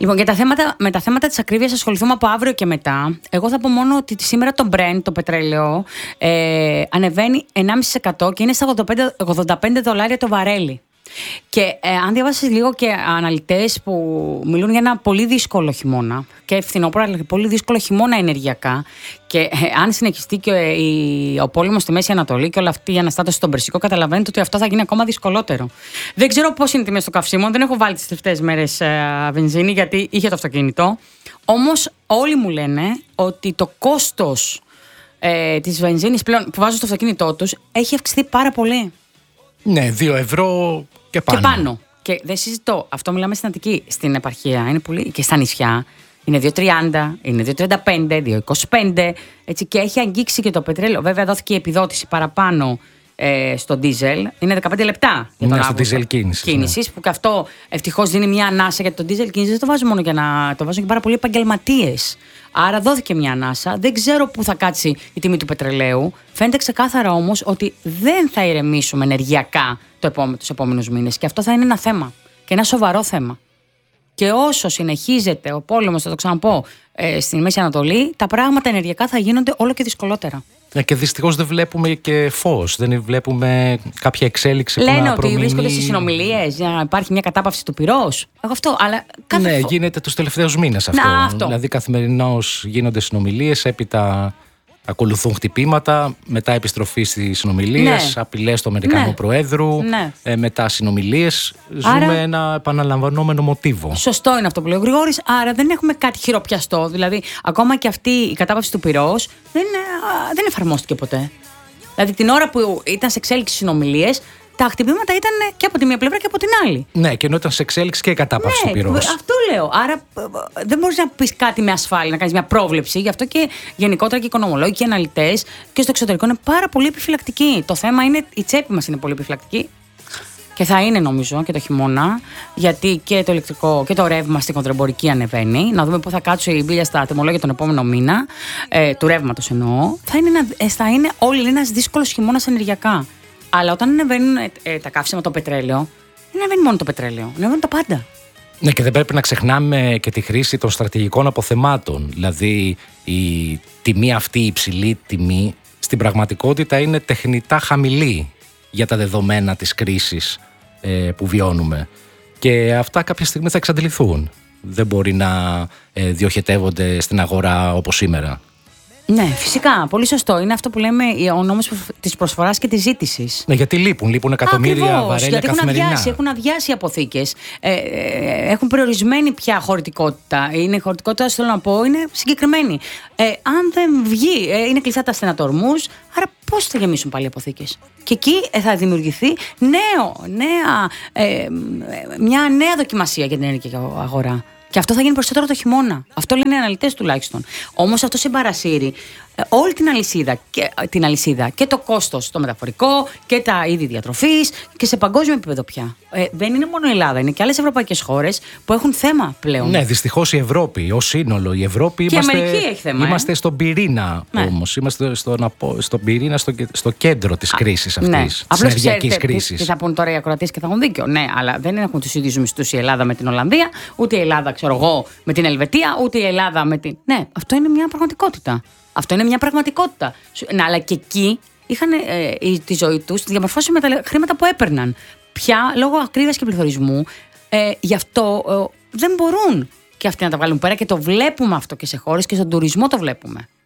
Λοιπόν, για με τα θέματα της ακρίβειας ασχοληθούμε από αύριο και μετά. Εγώ θα πω μόνο ότι σήμερα το Brent, το πετρέλαιο, ανεβαίνει 1,5% και είναι στα $85 το βαρέλι. Και αν διαβάσεις λίγο και αναλυτές που μιλούν για ένα πολύ δύσκολο χειμώνα και φθινόπωρο, αλλά και πολύ δύσκολο χειμώνα ενεργειακά, και αν συνεχιστεί και ο πόλεμος στη Μέση Ανατολή και όλη αυτή η αναστάτωση στον Περσικό, καταλαβαίνετε ότι αυτό θα γίνει ακόμα δυσκολότερο. Δεν ξέρω πώς είναι οι τιμές των καυσίμων, δεν έχω βάλει τις τελευταίες μέρες βενζίνη γιατί είχε το αυτοκίνητο. Όμως όλοι μου λένε ότι το κόστος της βενζίνης πλέον που βάζουν στο αυτοκίνητό τους έχει αυξηθεί πάρα πολύ. Ναι, 2 ευρώ και πάνω. Και πάνω. Και δεν συζητώ. Αυτό μιλάμε στην Αττική. Στην επαρχία είναι πολύ. Και στα νησιά είναι 2,30, είναι 2,35, 2,25. Έτσι, και έχει αγγίξει και το πετρέλαιο. Βέβαια, δόθηκε η επιδότηση παραπάνω στο ντίζελ. Είναι 15 λεπτά για τον στο ντίζελ κίνησης. Που και αυτό ευτυχώς δίνει μια ανάσα, γιατί το ντίζελ κίνησης δεν το βάζουν μόνο για να. Το βάζουν και πάρα πολλοί επαγγελματίες. Άρα δόθηκε μια ανάσα. Δεν ξέρω πού θα κάτσει η τιμή του πετρελαίου. Φαίνεται ξεκάθαρα όμως ότι δεν θα ηρεμήσουμε ενεργειακά τους επόμενους μήνες. Και αυτό θα είναι ένα θέμα. Και ένα σοβαρό θέμα. Και όσο συνεχίζεται ο πόλεμος, θα το ξαναπώ, στη Μέση Ανατολή, τα πράγματα ενεργειακά θα γίνονται όλο και δυσκολότερα. Και δυστυχώς δεν βλέπουμε και φως, δεν βλέπουμε κάποια εξέλιξη που να προμείνει. Λένε ότι βρίσκονται στις συνομιλίες για να υπάρχει μια κατάπαυση του πυρός. Αυτό, αλλά ναι, γίνεται τους τελευταίους μήνες αυτό. Δηλαδή καθημερινώς γίνονται συνομιλίες, έπειτα ακολουθούν χτυπήματα, μετά επιστροφή στις συνομιλίες, απειλές του Αμερικανού Προέδρου, μετά συνομιλίες. Ζούμε ένα επαναλαμβανόμενο μοτίβο. Σωστό είναι αυτό που λέει ο Γρηγόρης, άρα δεν έχουμε κάτι χειροπιαστό. Δηλαδή, ακόμα και αυτή η κατάπαυση του πυρός δεν εφαρμόστηκε ποτέ. Δηλαδή, την ώρα που ήταν σε εξέλιξη συνομιλίες, τα χτυπήματα ήταν και από τη μία πλευρά και από την άλλη. Ναι, και ενώ ήταν σε εξέλιξη και η κατάπαυση του πυρός. Αυτό λέω. Άρα δεν μπορείς να πεις κάτι με ασφάλεια, να κάνεις μια πρόβλεψη. Γι' αυτό και γενικότερα και οι οικονομολόγοι και οι αναλυτές και στο εξωτερικό είναι πάρα πολύ επιφυλακτικοί. Το θέμα είναι η τσέπη μας είναι πολύ επιφυλακτική. Και θα είναι νομίζω και το χειμώνα, γιατί και το ηλεκτρικό και το ρεύμα στην κοντρεμπορική ανεβαίνει. Να δούμε πού θα κάτσουν οι μπίλια στα τιμολόγια τον επόμενο μήνα, του ρεύματος εννοώ. Θα είναι όλοι ένας δύσκολος χειμώνας ενεργειακά. Αλλά όταν ανεβαίνουν τα καύσιμα, το πετρέλαιο, δεν ανεβαίνει μόνο το πετρέλαιο, ανεβαίνουν τα πάντα. Ναι, και δεν πρέπει να ξεχνάμε και τη χρήση των στρατηγικών αποθεμάτων. Δηλαδή, η τιμή αυτή, η υψηλή τιμή, στην πραγματικότητα είναι τεχνητά χαμηλή για τα δεδομένα της κρίσης που βιώνουμε. Και αυτά κάποια στιγμή θα εξαντληθούν. Δεν μπορεί να διοχετεύονται στην αγορά όπως σήμερα. Ναι, φυσικά. Πολύ σωστό. Είναι αυτό που λέμε ο νόμος της προσφοράς και της ζήτησης. Ναι, γιατί λείπουν εκατομμύρια βαρέλια καθημερινά. Γιατί έχουν αδειάσει οι αποθήκες. Έχουν περιορισμένη πια χωρητικότητα. Η χωρητικότητα, θέλω να πω, είναι συγκεκριμένη. Αν δεν βγει, είναι κλειστά τα στενατορμούς, άρα πώς θα γεμίσουν πάλι οι αποθήκες. Και εκεί θα δημιουργηθεί μια νέα δοκιμασία για την ενεργειακή αγορά. Και αυτό θα γίνει περισσότερο το χειμώνα. Αυτό λένε οι αναλυτές τουλάχιστον. Όμως αυτό συμπαρασύρει όλη την αλυσίδα και το κόστος το μεταφορικό και τα είδη διατροφής και σε παγκόσμιο επίπεδο πια. Δεν είναι μόνο η Ελλάδα, είναι και άλλες ευρωπαϊκές χώρες που έχουν θέμα πλέον. Ναι, δυστυχώς η Ευρώπη ως σύνολο. Η Ευρώπη και η Αμερική έχει θέμα. Είμαστε στον πυρήνα όμως. Είμαστε στον πυρήνα, στο κέντρο της κρίσης αυτής. Της ενεργειακής κρίσης. Τι θα πούν τώρα οι ακροατές και θα έχουν δίκιο. Ναι, αλλά δεν έχουν τους ίδιους μισθούς η Ελλάδα με την Ολλανδία, ούτε η Ελλάδα, ξέρω εγώ, με την Ελβετία, ούτε η Ελλάδα με την. Ναι, αυτό είναι μια πραγματικότητα. Αυτό είναι μια πραγματικότητα. Αλλά και εκεί είχαν τη ζωή τους τη διαμορφώσει με τα χρήματα που έπαιρναν. Πια λόγω ακρίβειας και πληθωρισμού, γι' αυτό δεν μπορούν και αυτοί να τα βγάλουν πέρα και το βλέπουμε αυτό και σε χώρες και στον τουρισμό το βλέπουμε.